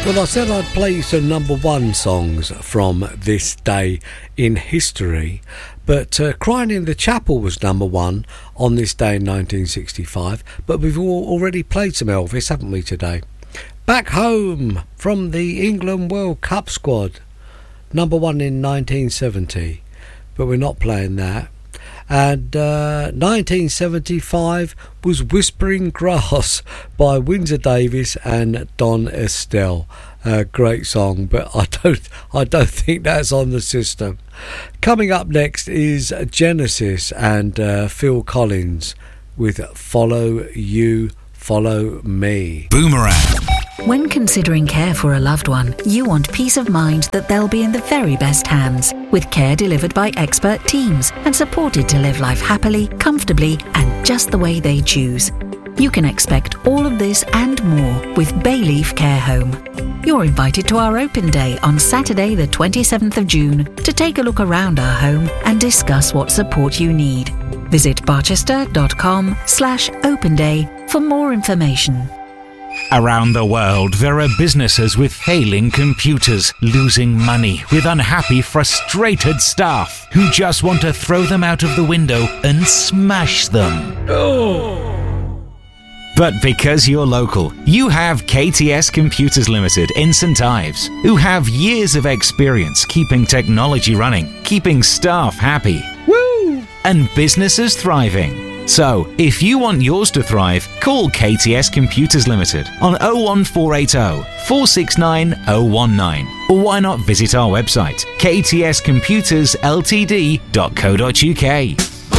Well, I said I'd play some number one songs from this day in history, but Crying in the Chapel was number one on this day in 1965, but we've already played some Elvis, haven't we, today? Back Home from the England World Cup squad, number one in 1970, but we're not playing that. And 1975 was Whispering Grass by Windsor Davis and Don Estelle. Great song, but I don't think that's on the system. Coming up next is Genesis and Phil Collins with Follow You, Follow Me. Boomerang. When considering care for a loved one, you want peace of mind that they'll be in the very best hands, with care delivered by expert teams and supported to live life happily, comfortably, and just the way they choose. You can expect all of this and more with Bayleaf Care Home. You're invited to our open day on Saturday the 27th of June to take a look around our home and discuss what support you need. Visit barchester.com/open day for more information. Around the world, there are businesses with failing computers, losing money, with unhappy, frustrated staff who just want to throw them out of the window and smash them. But because you're local, you have KTS Computers Limited in St Ives, who have years of experience keeping technology running, keeping staff happy, and businesses thriving. So, if you want yours to thrive, call KTS Computers Limited on 01480 469 019. Or why not visit our website, ktscomputersltd.co.uk.